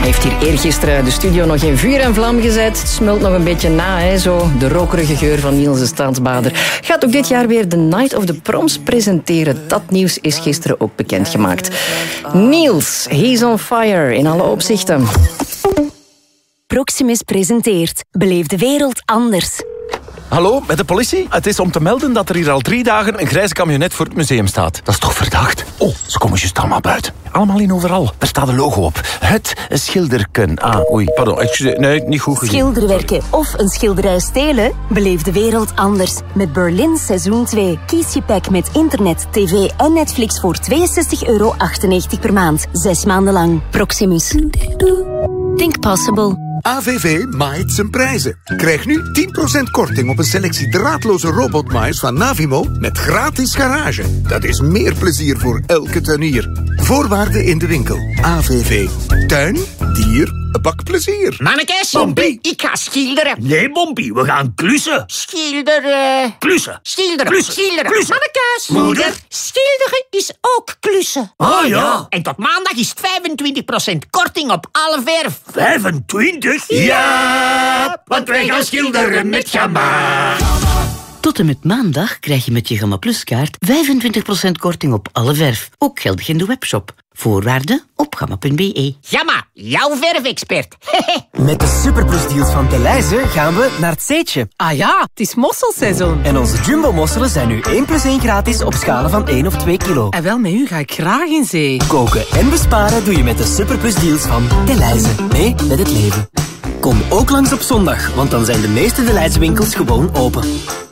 heeft hier eergisteren de studio nog in vuur en vlam gezet. Het smult nog een beetje na, hè, zo. De rokerige geur van Niels de Staatsbader. Gaat ook dit jaar weer de Night of the Proms presenteren. Dat nieuws is gisteren ook bekendgemaakt. Niels, he's on fire in alle opzichten. Proximus presenteert Beleef de wereld anders. Hallo, met de politie? Het is om te melden dat er hier al 3 dagen een grijze camionet voor het museum staat. Dat is toch verdacht? Oh, ze komen juist allemaal buiten. Allemaal in overal. Daar staat een logo op. Het schilderken. Pardon. Nee, niet goed gezien. Schilderwerken of een schilderij stelen? Beleef de wereld anders. Met Berlin seizoen 2. Kies je pack met internet, tv en Netflix voor €62,98 per maand. 6 maanden lang. Proximus. Think possible. AVV maait zijn prijzen. Krijg nu 10% korting op een selectie draadloze robotmaais van Navimo met gratis garage. Dat is meer plezier voor elke tuinier. Voorwaarden in de winkel. AVV. Tuin, dier, bakplezier. Mannekes, Bompie. ik ga schilderen. Nee, Bompie, we gaan klussen. Schilderen. Klussen. Schilderen. Klussen. Schilderen. Klussen. Mannekes. Moeder. Schilderen is ook klussen. Ah ja. En tot maandag is het 25% korting op alle verf. 25? Ja, want wij gaan schilderen met Gamma. Tot en met maandag krijg je met je Gamma Plus kaart 25% korting op alle verf. Ook geldig in de webshop. Voorwaarden op gamma.be. Gamma, jouw verfexpert. Met de Superplus deals van Delhaize gaan we naar het Zeetje. Ah ja, het is mosselseizoen. En onze jumbo-mosselen zijn nu 1+1 gratis op schalen van 1 of 2 kilo. En wel, met u ga ik graag in zee. Koken en besparen doe je met de Superplus deals van Delhaize. Mee met het leven. Kom ook langs op zondag, want dan zijn de meeste Delhaize winkels gewoon open.